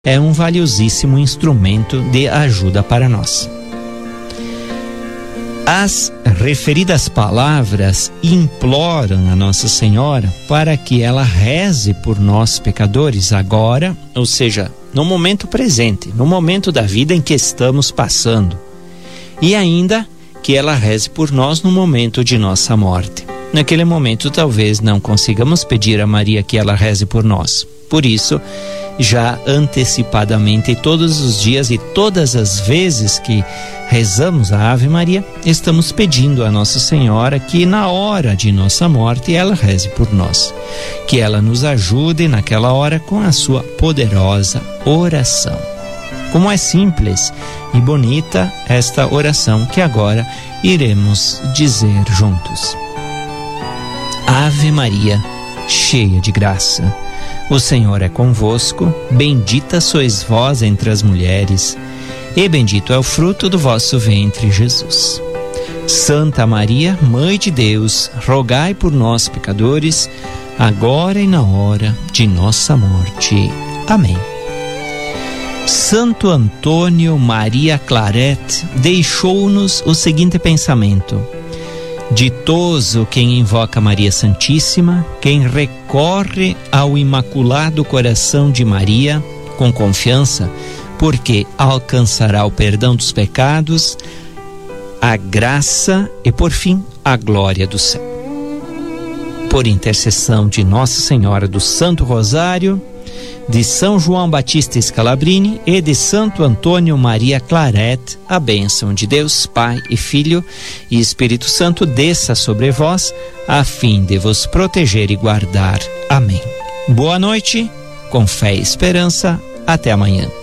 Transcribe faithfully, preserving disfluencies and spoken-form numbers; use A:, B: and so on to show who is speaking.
A: é um valiosíssimo instrumento de ajuda para nós. As referidas palavras imploram a Nossa Senhora para que ela reze por nós pecadores agora, ou seja, no momento presente, no momento da vida em que estamos passando, e ainda que ela reze por nós no momento de nossa morte. Naquele momento talvez não consigamos pedir a Maria que ela reze por nós. Por isso, já antecipadamente, todos os dias e todas as vezes que rezamos a Ave Maria, estamos pedindo a Nossa Senhora que na hora de nossa morte ela reze por nós, que ela nos ajude naquela hora com a sua poderosa oração. Como é simples e bonita esta oração que agora iremos dizer juntos. Ave Maria, cheia de graça, o Senhor é convosco, bendita sois vós entre as mulheres, e bendito é o fruto do vosso ventre, Jesus. Santa Maria, Mãe de Deus, rogai por nós, pecadores, agora e na hora de nossa morte. Amém. Santo Antônio Maria Claret deixou-nos o seguinte pensamento: ditoso quem invoca Maria Santíssima, quem recorre ao Imaculado Coração de Maria com confiança, porque alcançará o perdão dos pecados, a graça e, por fim, a glória do céu. Por intercessão de Nossa Senhora do Santo Rosário, de São João Batista Scalabrini e de Santo Antônio Maria Claret, a bênção de Deus, Pai e Filho e Espírito Santo desça sobre vós, a fim de vos proteger e guardar. Amém. Boa noite, com fé e esperança, até amanhã.